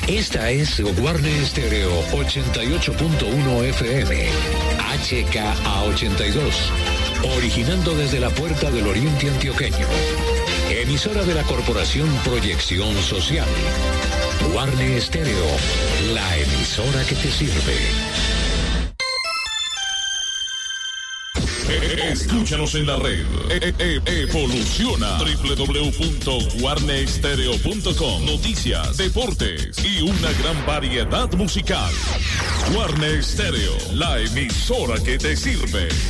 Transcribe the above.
Esta es Warner Stereo 88.1 FM, HKA82, originando desde la Puerta del Oriente Antioqueño. Emisora de la Corporación Proyección Social. Warner Stereo, la emisora que te sirve. Escúchanos en la red. Evoluciona. www.warnerstereo.com. Noticias, deportes y una gran variedad musical. Warner Stereo, la emisora que te sirve.